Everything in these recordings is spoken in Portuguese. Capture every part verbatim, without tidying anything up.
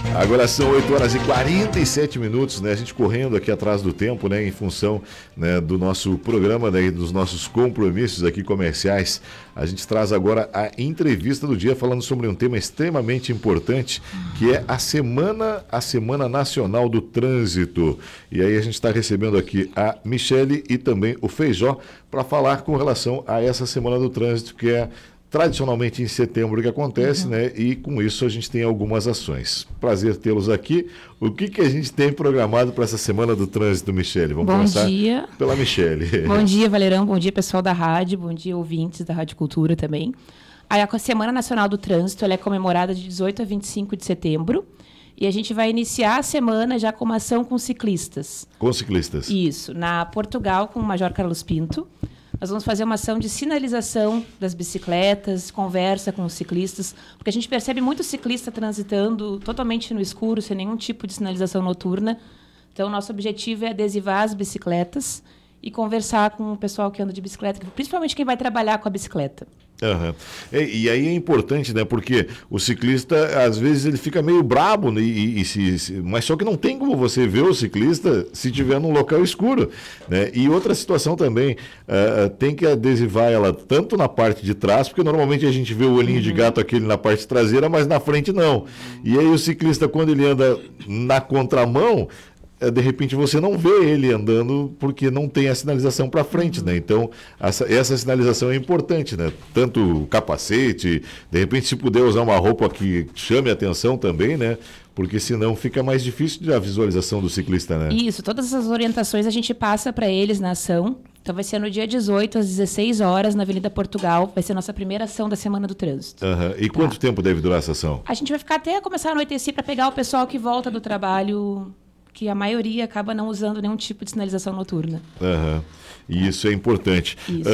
Agora são oito horas e quarenta e sete minutos, né? A gente correndo aqui atrás do tempo, né? Em função, né, do nosso programa, né, dos nossos compromissos aqui comerciais. A gente traz agora a entrevista do dia falando sobre um tema extremamente importante, que é a Semana, a Semana Nacional do Trânsito. E aí a gente está recebendo aqui a Michele e também o Feijó para falar com relação a essa Semana do Trânsito, que é tradicionalmente em setembro que acontece, uhum. né? E com isso a gente tem algumas ações. Prazer tê-los aqui. O que, que a gente tem programado para essa Semana do Trânsito, Michele? Vamos bom começar dia. pela Michele. Bom dia, Valerão. Bom dia, pessoal da rádio. Bom dia, ouvintes da Rádio Cultura também. A Semana Nacional do Trânsito ela é comemorada de dezoito a vinte e cinco de setembro. E a gente vai iniciar a semana já com uma ação com ciclistas. Com ciclistas. Isso. Na Portugal, com o Major Carlos Pinto. Nós vamos fazer uma ação de sinalização das bicicletas, conversa com os ciclistas, porque a gente percebe muito ciclista transitando totalmente no escuro, sem nenhum tipo de sinalização noturna. Então, nosso objetivo é adesivar as bicicletas e conversar com o pessoal que anda de bicicleta, principalmente quem vai trabalhar com a bicicleta. Uhum. E, e aí é importante, né? Porque o ciclista, às vezes, ele fica meio brabo, né? e, e se, se, mas só que não tem como você ver o ciclista se estiver num local escuro, né? E outra situação também, uh, tem que adesivar ela tanto na parte de trás, porque normalmente a gente vê o olhinho uhum. de gato aquele na parte traseira, mas na frente não. E aí o ciclista, quando ele anda na contramão, de repente você não vê ele andando porque não tem a sinalização para frente, uhum. né? Então, essa, essa sinalização é importante, né? Tanto o capacete, de repente se puder usar uma roupa que chame a atenção também, né? Porque senão fica mais difícil a visualização do ciclista, né? Isso, todas essas orientações a gente passa para eles na ação. Então vai ser no dia dezoito, às dezesseis horas, na Avenida Portugal. Vai ser a nossa primeira ação da Semana do Trânsito. Uhum. E quanto tá. tempo deve durar essa ação? A gente vai ficar até começar a anoitecer para pegar o pessoal que volta do trabalho, que a maioria acaba não usando nenhum tipo de sinalização noturna. Uhum. E isso é importante.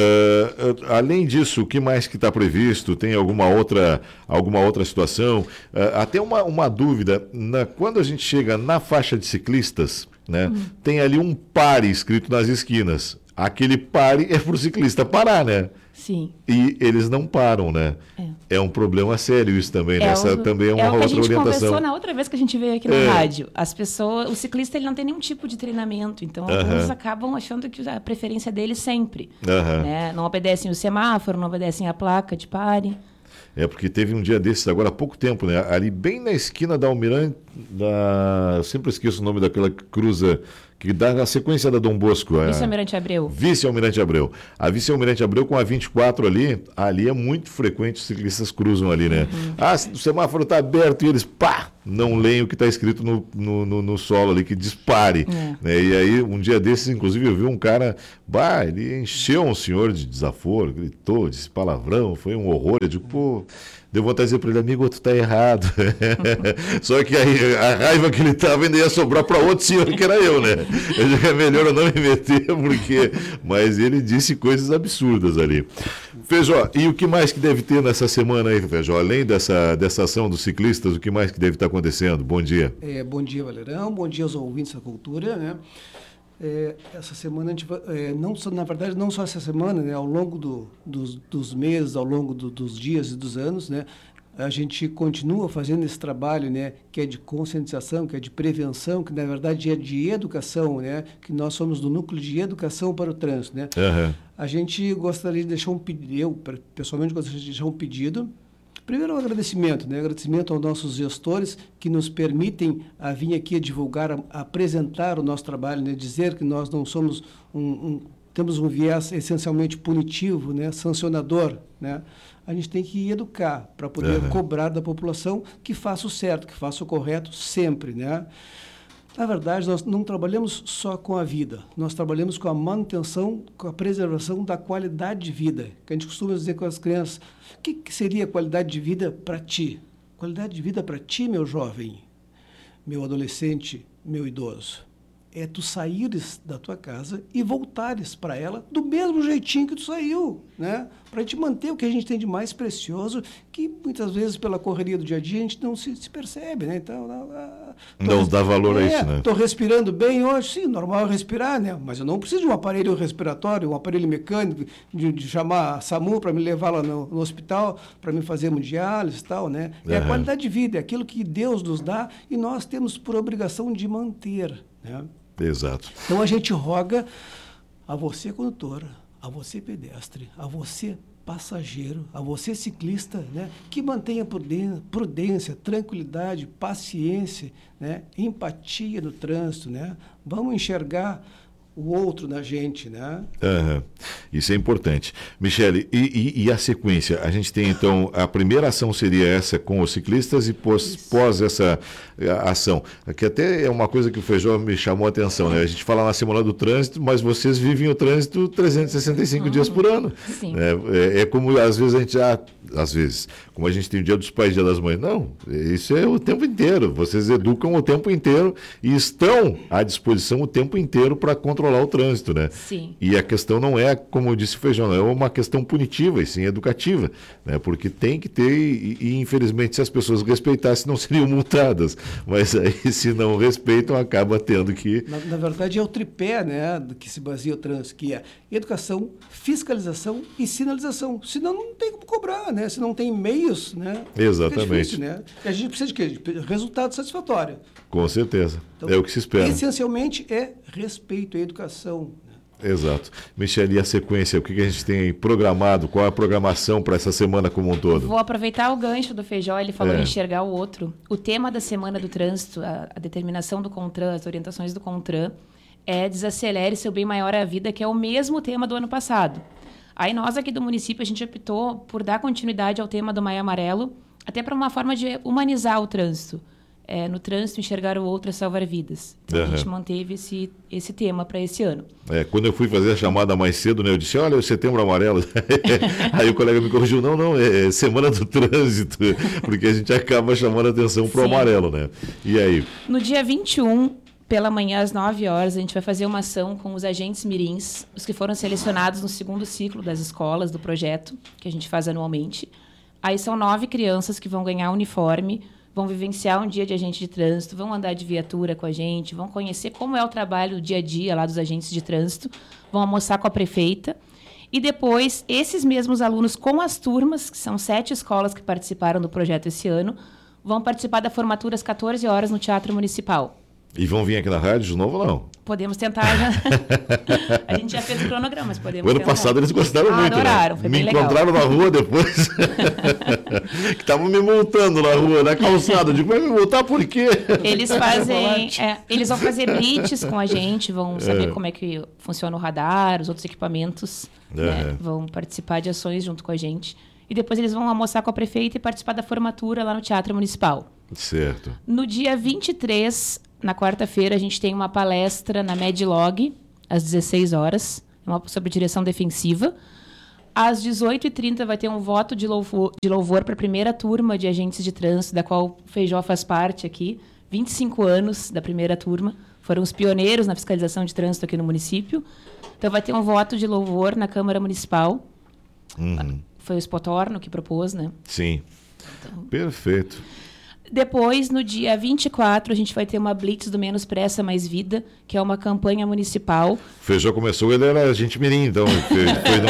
Uh, além disso, o que mais que está previsto? Tem alguma outra, alguma outra situação? Uh, até uma, uma dúvida, na, quando a gente chega na faixa de ciclistas, né, hum. tem ali um pare escrito nas esquinas. Aquele pare é para o ciclista parar, né? Sim. E eles não param, né? É, é um problema sério isso também, né? É Essa o, também é uma é outra orientação. É o que a gente orientação. conversou na outra vez que a gente veio aqui na é. rádio. As pessoas, o ciclista ele não tem nenhum tipo de treinamento, então uh-huh. alguns acabam achando que a preferência dele sempre. Uh-huh. Né? Não obedecem o semáforo, não obedecem a placa de pare. É, porque teve um dia desses, agora há pouco tempo, né? Ali bem na esquina da Almirante, da... eu sempre esqueço o nome daquela cruza que dá a sequência da Dom Bosco. Vice-Almirante Abreu. Vice-Almirante Abreu. A Vice-Almirante Abreu com a vinte e quatro ali, ali é muito frequente os ciclistas cruzam ali, né? Uhum. Ah, o semáforo está aberto e eles, pá, não leem o que está escrito no, no, no, no solo ali, que dispare. É. Né? E aí, um dia desses, inclusive, eu vi um cara, bah, ele encheu um senhor de desaforo, gritou, disse palavrão, foi um horror. Eu digo, pô, deu vontade de dizer para ele, amigo, tu tá errado. Só que aí, a raiva que ele estava ainda ia sobrar para outro senhor, que era eu, né? Eu digo, é melhor eu não me meter, porque... Mas ele disse coisas absurdas ali. Feijó, e o que mais que deve ter nessa semana aí, Feijó? Além dessa, dessa ação dos ciclistas, o que mais que deve estar acontecendo? Bom dia. É, bom dia, Valerão. Bom dia aos ouvintes da cultura, né? É, essa semana, a gente, é, não só, na verdade, não só essa semana, né? Ao longo do, dos, dos meses, ao longo do, dos dias e dos anos, né? A gente continua fazendo esse trabalho, né, que é de conscientização, que é de prevenção, que na verdade é de educação, né, que nós somos do núcleo de educação para o trânsito, né. Uhum. A gente gostaria de deixar um pedido, eu pessoalmente gostaria de deixar um pedido. Primeiro, um agradecimento, né, agradecimento aos nossos gestores que nos permitem a vir aqui a divulgar, a, a apresentar o nosso trabalho, né, dizer que nós não somos um, um temos um viés essencialmente punitivo, né, sancionador, né. A gente tem que educar para poder uhum. cobrar da população que faça o certo, que faça o correto sempre, né? Na verdade, nós não trabalhamos só com a vida, nós trabalhamos com a manutenção, com a preservação da qualidade de vida. Que a gente costuma dizer com as crianças, o que, que seria qualidade de vida para ti? Qualidade de vida para ti, meu jovem, meu adolescente, meu idoso. é tu saíres da tua casa e voltares para ela do mesmo jeitinho que tu saiu, né? Para a gente manter o que a gente tem de mais precioso, que muitas vezes pela correria do dia a dia a gente não se, se percebe, né? Então, não, não dá valor é, a isso, né? Estou respirando bem hoje, sim, normal é respirar, né? Mas eu não preciso de um aparelho respiratório, um aparelho mecânico, de, de chamar a SAMU para me levar lá no, no hospital, para me fazer uma diálise e tal, né? É uhum. a qualidade de vida, é aquilo que Deus nos dá e nós temos por obrigação de manter, né? Exato. Então a gente roga a você, condutor, a você, pedestre, a você, passageiro, a você, ciclista, né, que mantenha prudência, tranquilidade, paciência, né, empatia no trânsito, né? Vamos enxergar o outro na gente, né? Uhum. Isso é importante. Michele, e, e, e a sequência? A gente tem, então, a primeira ação seria essa com os ciclistas e pós, pós essa ação, que até é uma coisa que o Feijó me chamou a atenção, né? A gente fala na Semana do Trânsito, mas vocês vivem o trânsito trezentos e sessenta e cinco uhum. dias por ano. Sim. É, é, é como, às vezes, a gente já... Às vezes, como a gente tem o Dia dos Pais e Dia das Mães. Não, isso é o tempo inteiro. Vocês educam o tempo inteiro e estão à disposição o tempo inteiro para controlar o trânsito, né? Sim. E a questão não é, como disse o Feijão, não é uma questão punitiva, e sim educativa, né? Porque tem que ter, e, e infelizmente se as pessoas respeitassem não seriam multadas, mas aí se não respeitam acaba tendo que... Na, na verdade é o tripé, né, do que se baseia o trânsito, que é educação, fiscalização e sinalização, senão não tem como cobrar, né? Se não tem meios, né? Exatamente. É difícil, né? E a gente precisa de quê? De resultado satisfatório. Com certeza, então, é o que se espera. Essencialmente é respeito à educação. Exato. Michele, e a sequência? O que a gente tem programado? Qual é a programação para essa semana como um todo? Vou aproveitar o gancho do Feijó, ele falou é. em enxergar o outro. O tema da Semana do Trânsito, a, a determinação do CONTRAN, as orientações do CONTRAN, é desacelere seu bem maior à vida, que é o mesmo tema do ano passado. Aí nós aqui do município, a gente optou por dar continuidade ao tema do Maio Amarelo, até para uma forma de humanizar o trânsito. É, no trânsito, enxergar o outro é salvar vidas. Então, uhum. a gente manteve esse, esse tema para esse ano. É, quando eu fui fazer a chamada mais cedo, né, eu disse, olha, o Setembro Amarelo. Aí o colega me corrigiu, não, não, é Semana do Trânsito, porque a gente acaba chamando a atenção para o amarelo, né? E aí? No dia vinte e um, pela manhã, às nove horas, a gente vai fazer uma ação com os agentes mirins, os que foram selecionados no segundo ciclo das escolas do projeto, que a gente faz anualmente. Aí são nove crianças que vão ganhar uniforme, vão vivenciar um dia de agente de trânsito, vão andar de viatura com a gente, vão conhecer como é o trabalho do dia a dia lá dos agentes de trânsito, vão almoçar com a prefeita. E depois, esses mesmos alunos com as turmas, que são sete escolas que participaram do projeto esse ano, vão participar da formatura às quatorze horas no Teatro Municipal. E vão vir aqui na rádio de novo ou não? Podemos tentar. Já. A gente já fez o cronograma, mas podemos O ano tentar. passado eles gostaram ah, muito, adoraram, né? foi Me bem encontraram legal. na rua depois. Que estavam me multando na rua, na calçada. Eu digo, vai me multar por quê? Eles fazem... é, eles vão fazer blitz com a gente, vão saber é. como é que funciona o radar, os outros equipamentos. É. Né? Vão participar de ações junto com a gente. E depois eles vão almoçar com a prefeita e participar da formatura lá no Teatro Municipal. Certo. No dia vinte e três, na quarta-feira, a gente tem uma palestra na Medlog, às dezesseis horas, uma sobre direção defensiva. Às dezoito e trinta vai ter um voto de louvor, de louvor para a primeira turma de agentes de trânsito, da qual o Feijó faz parte aqui. vinte e cinco anos da primeira turma. Foram os pioneiros na fiscalização de trânsito aqui no município. Então vai ter um voto de louvor na Câmara Municipal. Uhum. Foi o Spotorno que propôs, né? Sim. Então... Perfeito. Depois, no dia vinte e quatro, a gente vai ter uma Blitz do Menos Pressa, Mais Vida, que é uma campanha municipal. O Feijó começou, ele era gente mirim, então. Foi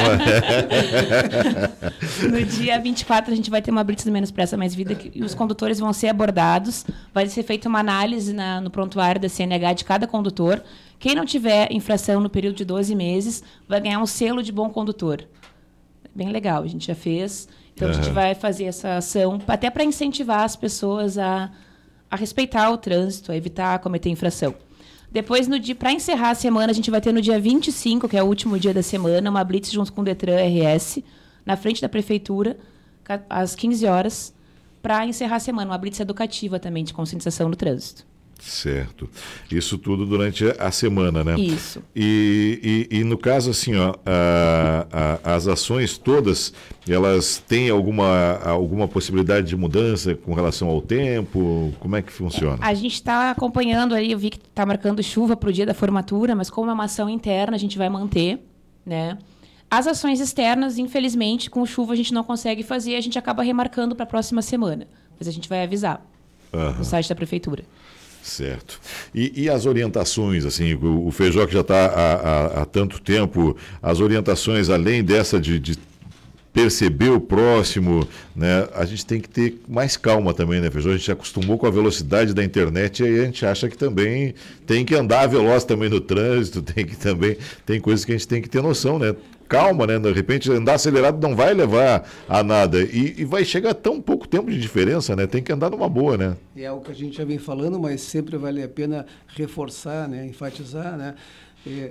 numa... No dia vinte e quatro, a gente vai ter uma Blitz do Menos Pressa, Mais Vida, que, e os condutores vão ser abordados. Vai ser feita uma análise na, no prontuário da C N H de cada condutor. Quem não tiver infração no período de doze meses vai ganhar um selo de bom condutor. Bem legal, a gente já fez. Então, uhum. a gente vai fazer essa ação até para incentivar as pessoas a, a respeitar o trânsito, a evitar cometer infração. Depois, no dia, para encerrar a semana, a gente vai ter no dia vinte e cinco, que é o último dia da semana, uma blitz junto com o Detran R S, na frente da prefeitura, às quinze horas, para encerrar a semana. Uma blitz educativa também, de conscientização no trânsito. Certo. Isso tudo durante a semana, né? Isso. E, e, e no caso, assim, ó, a, a, as ações todas, elas têm alguma, alguma possibilidade de mudança com relação ao tempo? Como é que funciona? A gente está acompanhando aí, eu vi que está marcando chuva para o dia da formatura, mas como é uma ação interna, a gente vai manter, né? As ações externas, infelizmente, com chuva a gente não consegue fazer, a gente acaba remarcando para a próxima semana. Mas a gente vai avisar Aham. no site da prefeitura. Certo. E, e as orientações, assim, o, o Feijó que já está há, há, há tanto tempo, as orientações, além dessa de, de perceber o próximo, né, a gente tem que ter mais calma também, né, Feijó? A gente acostumou com a velocidade da internet e aí a gente acha que também tem que andar veloz também no trânsito, tem que também, tem coisas que a gente tem que ter noção, né? Calma, né? De repente, andar acelerado não vai levar a nada. E, e vai chegar tão pouco tempo de diferença, né? Tem que andar numa boa, né? É algo que a gente já vem falando, mas sempre vale a pena reforçar, né? Enfatizar, né? É,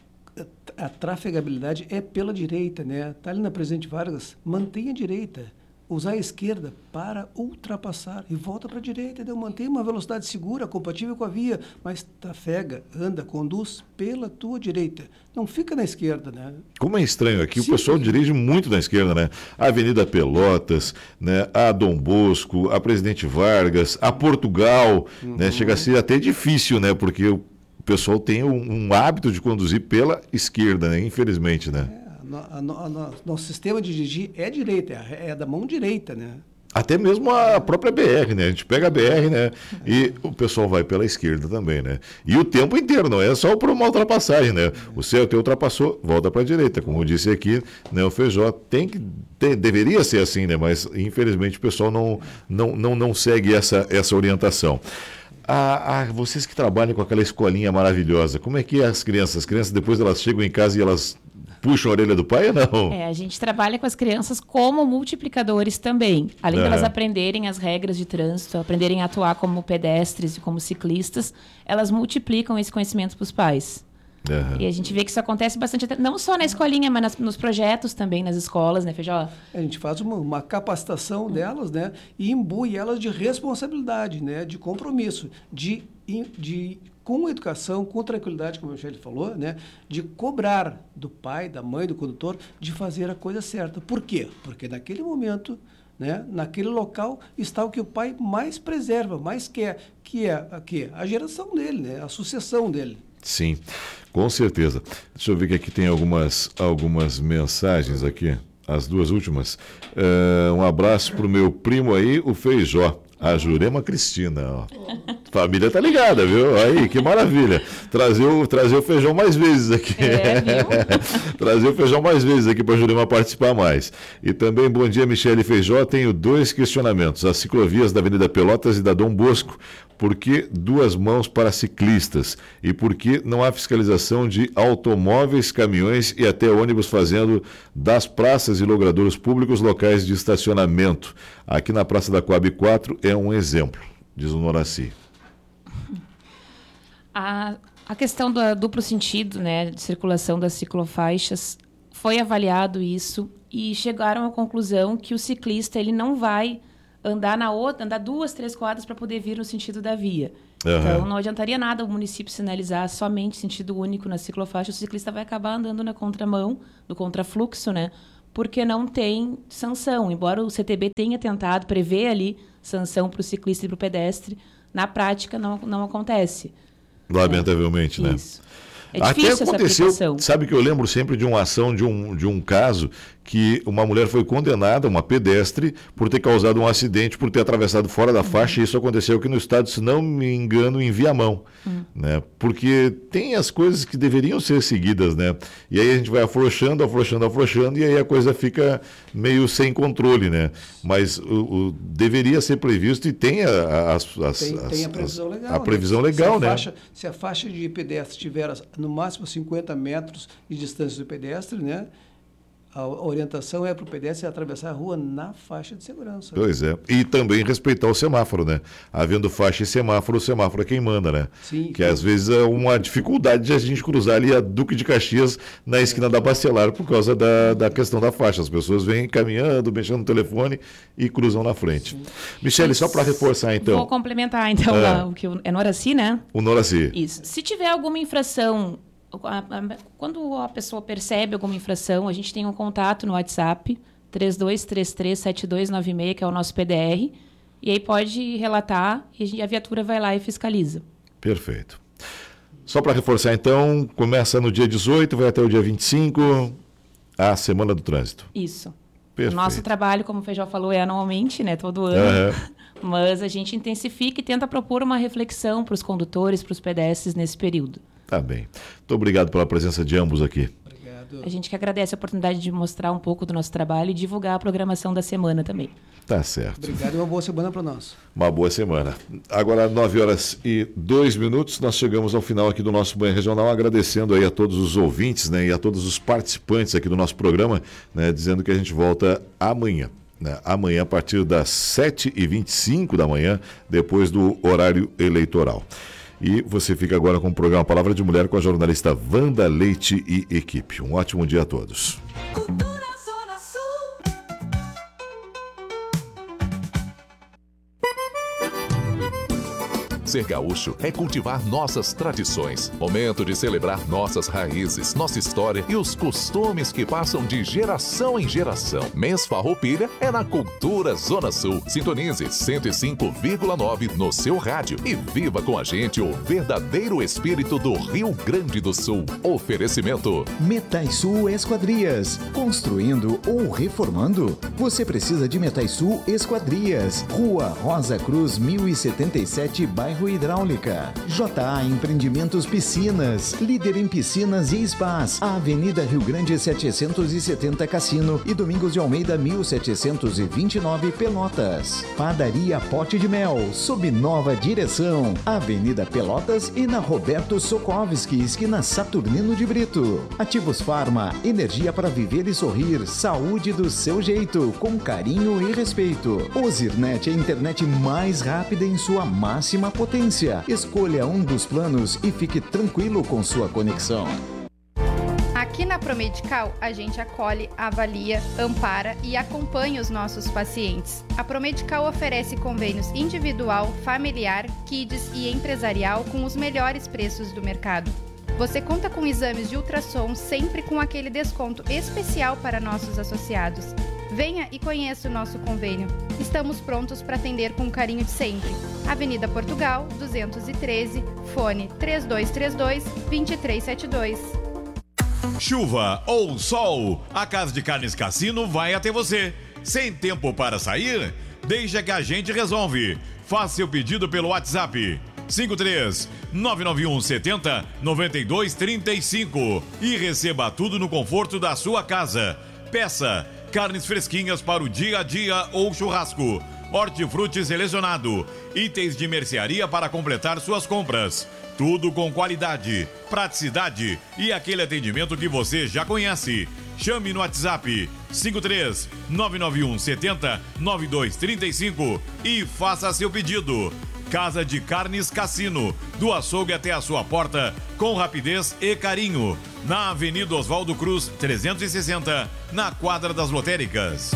a trafegabilidade é pela direita, né? Está ali na Presidente Vargas, mantenha a direita. Usar a esquerda para ultrapassar e volta para a direita, entendeu? Mantém uma velocidade segura, compatível com a via, mas trafega, anda, conduz pela tua direita. Não fica na esquerda, né? Como é estranho aqui, Sim. O pessoal dirige muito na esquerda, né? A Avenida Pelotas, né? A Dom Bosco, a Presidente Vargas, a Portugal, Uhum. né? Chega a ser até difícil, né? Porque o pessoal tem um, um hábito de conduzir pela esquerda, né? Infelizmente, né? É, a, no- a, no- nosso sistema de dirigir é direita, é, é da mão direita, né? Até mesmo a própria B R, né? A gente pega a B R, né? E o pessoal vai pela esquerda também, né? E o tempo inteiro, não é só por uma ultrapassagem, né? O céu te ultrapassou, volta para a direita. Como eu disse aqui, né? O Feijó tem que ter, deveria ser assim, né? Mas infelizmente o pessoal não, não, não, não segue essa, essa orientação. Ah, ah, vocês que trabalham com aquela escolinha maravilhosa, como é que é as crianças? As crianças depois elas chegam em casa e elas puxam a orelha do pai ou não? É, a gente trabalha com as crianças como multiplicadores também. Além É. delas aprenderem as regras de trânsito, aprenderem a atuar como pedestres e como ciclistas, elas multiplicam esse conhecimento para os pais. Aham. E a gente vê que isso acontece bastante, até- não só na escolinha, mas nas- nos projetos também, nas escolas, né, Feijó? A gente faz uma, uma capacitação delas, né? E imbui elas de responsabilidade, né? De compromisso, de, in- de com educação, com tranquilidade, como o Michele falou, né? De cobrar do pai, da mãe, do condutor, de fazer a coisa certa. Por quê? Porque naquele momento, né? Naquele local está o que o pai mais preserva, mais quer, que é a, quê? A geração dele, né? A sucessão dele. Sim, com certeza. Deixa eu ver que aqui tem algumas, algumas mensagens aqui, as duas últimas. Eh, um abraço para o meu primo aí, o Feijó, a Jurema Cristina. Ó. Família tá ligada, viu? Aí, que maravilha. Trazer o, trazer o Feijão mais vezes aqui. É, viu? Trazer o Feijão mais vezes aqui para a Jurema participar mais. E também, bom dia, Michele Feijó. Tenho dois questionamentos. As ciclovias da Avenida Pelotas e da Dom Bosco, por que duas mãos para ciclistas? E por que não há fiscalização de automóveis, caminhões e até ônibus fazendo das praças e logradouros públicos locais de estacionamento? Aqui na Praça da Coab quatro é um exemplo, diz o Noraci. A, a questão do duplo sentido, né, de circulação das ciclofaixas, foi avaliado isso e chegaram à conclusão que o ciclista ele não vai andar na outra, andar duas, três quadras para poder vir no sentido da via. Aham. Então, não adiantaria nada o município sinalizar somente sentido único na ciclofaixa, o ciclista vai acabar andando na contramão, no contrafluxo, né? Porque não tem sanção. Embora o C T B tenha tentado prever ali sanção para o ciclista e para o pedestre, na prática não, não acontece. Lamentavelmente, né? Isso. É difícil Até essa aconteceu, aplicação. sabe que eu lembro sempre de uma ação, de um, de um caso que uma mulher foi condenada, uma pedestre, por ter causado um acidente, por ter atravessado fora da faixa, e isso aconteceu aqui no estado, se não me engano, em Viamão, Hum. né? Porque tem as coisas que deveriam ser seguidas, né? E aí a gente vai afrouxando, afrouxando, afrouxando, e aí a coisa fica meio sem controle, né? Mas o, o- deveria ser previsto e tem a, a- as, as- Tem, as- tem a previsão as- legal. a né? previsão Se- legal, se a né? Faixa, se a faixa de pedestre tiver no máximo cinquenta metros de distância do pedestre, né? A orientação é para o pedestre atravessar a rua na faixa de segurança. Pois é. E também respeitar o semáforo, né? Havendo faixa e semáforo, o semáforo é quem manda, né? Sim. Que às vezes é uma dificuldade de a gente cruzar ali a Duque de Caxias na esquina da Bacelar por causa da, da questão da faixa. As pessoas vêm caminhando, mexendo no telefone e cruzam na frente. Sim. Michele, só para reforçar então. Vou complementar então é. o que o, é no Horaci, né? O Horaci. Isso. Se tiver alguma infração, quando a pessoa percebe alguma infração, a gente tem um contato no WhatsApp, três dois três três, sete dois nove seis, que é o nosso P D R, e aí pode relatar e a viatura vai lá e fiscaliza. Perfeito. Só para reforçar então, começa no dia dezoito, vai até o dia vinte e cinco, a Semana do Trânsito. Isso. Perfeito. O nosso trabalho, como o Feijó falou, é anualmente, né, todo ano, uhum. Mas a gente intensifica e tenta propor uma reflexão para os condutores, para os pedestres nesse período. Tá bem. Muito obrigado pela presença de ambos aqui. Obrigado. A gente que agradece a oportunidade de mostrar um pouco do nosso trabalho e divulgar a programação da semana também. Tá certo. Obrigado e uma boa semana para nós. Uma boa semana. Agora, nove horas e dois minutos, nós chegamos ao final aqui do nosso Manhã Regional, agradecendo aí a todos os ouvintes, né, e a todos os participantes aqui do nosso programa, né, dizendo que a gente volta amanhã. Né, amanhã, a partir das sete e vinte e cinco da manhã, depois do horário eleitoral. E você fica agora com o programa Palavra de Mulher com a jornalista Wanda Leite e equipe. Um ótimo dia a todos. Ser gaúcho é cultivar nossas tradições. Momento de celebrar nossas raízes, nossa história e os costumes que passam de geração em geração. Mês Farroupilha é na Cultura Zona Sul. Sintonize cento e cinco vírgula nove no seu rádio e viva com a gente o verdadeiro espírito do Rio Grande do Sul. Oferecimento Metaisul Esquadrias. Construindo ou reformando? Você precisa de Metaisul Esquadrias. Rua Rosa Cruz, mil e setenta e sete, bairro Hidráulica. J A Empreendimentos Piscinas, líder em piscinas e spas. A Avenida Rio Grande setecentos e setenta Cassino e Domingos de Almeida mil setecentos e vinte e nove Pelotas. Padaria Pote de Mel, sob nova direção. Avenida Pelotas e na Roberto Sokovski, esquina Saturnino de Brito. Ativos Farma, energia para viver e sorrir, saúde do seu jeito, com carinho e respeito. Ozirnet é a internet mais rápida em sua máxima potência. Escolha um dos planos e fique tranquilo com sua conexão. Aqui na Promedical, a gente acolhe, avalia, ampara e acompanha os nossos pacientes. A Promedical oferece convênios individual, familiar, kids e empresarial com os melhores preços do mercado. Você conta com exames de ultrassom sempre com aquele desconto especial para nossos associados. Venha e conheça o nosso convênio. Estamos prontos para atender com o carinho de sempre. Avenida Portugal, duzentos e treze, fone três dois três dois, dois três sete dois. Chuva ou sol, a Casa de Carnes Cassino vai até você. Sem tempo para sair? Deixa que a gente resolve. Faça seu pedido pelo WhatsApp cinco três nove nove um sete zero nove dois três cinco e receba tudo no conforto da sua casa. Peça carnes fresquinhas para o dia a dia ou churrasco, hortifruti selecionado, itens de mercearia para completar suas compras. Tudo com qualidade, praticidade e aquele atendimento que você já conhece. Chame no WhatsApp cinco três nove nove um sete zero nove dois três cinco e faça seu pedido. Casa de Carnes Cassino, do açougue até a sua porta, com rapidez e carinho. Na Avenida Oswaldo Cruz, trezentos e sessenta, na Quadra das Lotéricas.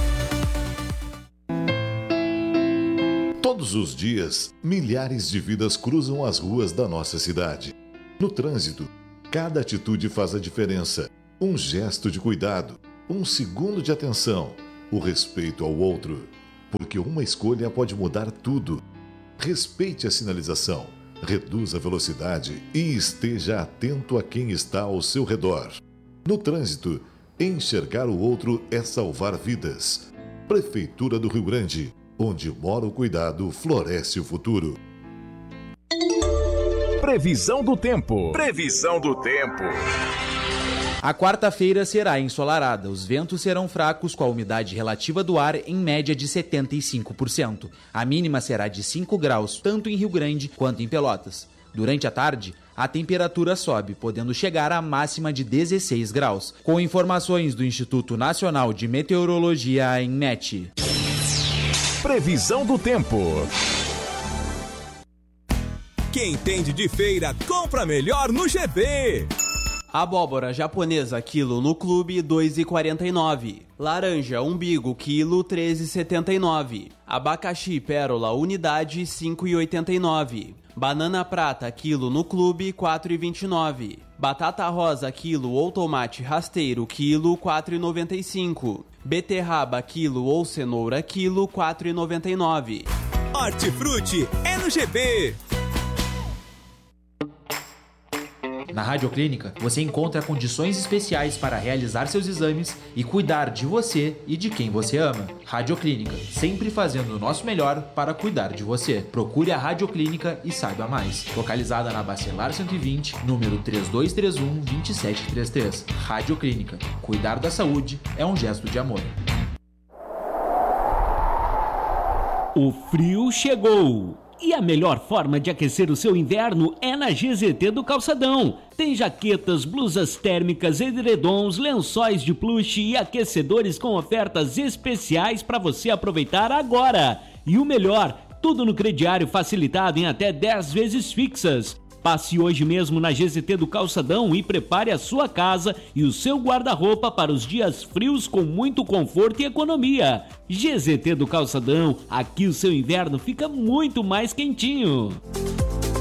Todos os dias, milhares de vidas cruzam as ruas da nossa cidade. No trânsito, cada atitude faz a diferença. Um gesto de cuidado, um segundo de atenção, o respeito ao outro. Porque uma escolha pode mudar tudo. Respeite a sinalização, reduza a velocidade e esteja atento a quem está ao seu redor. No trânsito, enxergar o outro é salvar vidas. Prefeitura do Rio Grande, onde mora o cuidado, floresce o futuro. Previsão do tempo. Previsão do tempo. A quarta-feira será ensolarada. Os ventos serão fracos com a umidade relativa do ar em média de setenta e cinco por cento. A mínima será de cinco graus, tanto em Rio Grande quanto em Pelotas. Durante a tarde, a temperatura sobe, podendo chegar à máxima de dezesseis graus. Com informações do Instituto Nacional de Meteorologia, INMET. Previsão do tempo. Quem entende de feira, compra melhor no G B. Abóbora japonesa quilo no clube dois reais e quarenta e nove centavos. Laranja umbigo quilo treze reais e setenta e nove centavos. Abacaxi pérola unidade cinco reais e oitenta e nove centavos. Banana prata quilo no clube quatro reais e vinte e nove centavos. Batata rosa quilo ou tomate rasteiro quilo quatro reais e noventa e cinco centavos. Beterraba quilo ou cenoura quilo quatro reais e noventa e nove centavos. Hortifruti é no G B. Na Radioclínica, você encontra condições especiais para realizar seus exames e cuidar de você e de quem você ama. Radioclínica, sempre fazendo o nosso melhor para cuidar de você. Procure a Radioclínica e saiba mais. Localizada na Bacelar cento e vinte, número três dois três um, dois sete três três. Radioclínica. Cuidar da saúde é um gesto de amor. O frio chegou! E a melhor forma de aquecer o seu inverno é na G Z T do Calçadão. Tem jaquetas, blusas térmicas, edredons, lençóis de plush e aquecedores com ofertas especiais para você aproveitar agora. E o melhor, tudo no crediário facilitado em até dez vezes fixas. Passe hoje mesmo na G Z T do Calçadão e prepare a sua casa e o seu guarda-roupa para os dias frios com muito conforto e economia. G Z T do Calçadão, aqui o seu inverno fica muito mais quentinho.